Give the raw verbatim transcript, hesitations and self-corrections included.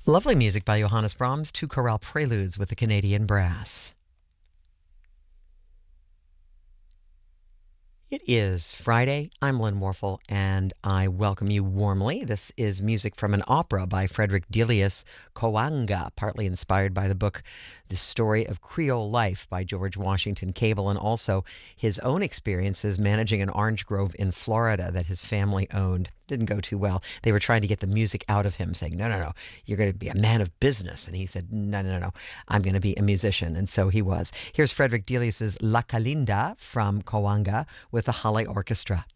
Lovely music by Johannes Brahms, two chorale preludes with the Canadian Brass. It is Friday. I'm Lynn Morphel, and I welcome you warmly. This is music from an opera by Frederick Delius, Coanga, partly inspired by the book The Story of Creole Life by George Washington Cable, and also his own experiences managing an orange grove in Florida that his family owned. Didn't go too well. They were trying to get the music out of him, saying, no, no, no, you're going to be a man of business. And he said, no, no, no, no, I'm going to be a musician. And so he was. Here's Frederick Delius's La Calinda from Coanga with the Halle Orchestra.